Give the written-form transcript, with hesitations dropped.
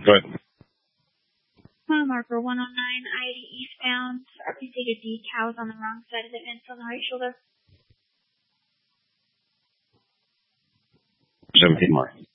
Go ahead. Mile marker 109, I-80 eastbound. RPC to decals on the wrong side of the fence on the right shoulder. 17 more.